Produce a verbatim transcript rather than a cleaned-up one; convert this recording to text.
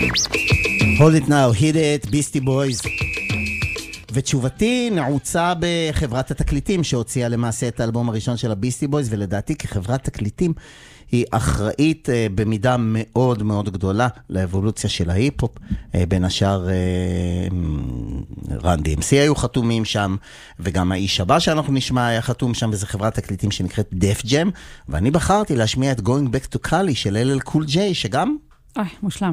Hold it now, hit it, ביסטי בויז. ותשובתי נעוצה בחברת התקליטים שהוציאה למעשה את האלבום הראשון של הביסטי בויז, ולדעתי כחברת תקליטים היא אחראית במידה מאוד מאוד גדולה לאבולוציה של ההיפ-הופ, בין השאר רן די אם סי היו חתומים שם, וגם האיש הבא שאנחנו נשמע היה חתום שם, וזה חברת תקליטים שנקראת דף ג'ם, ואני בחרתי להשמיע את Going Back to Cali של אל אל Cool J, שגם אוי, מושלם.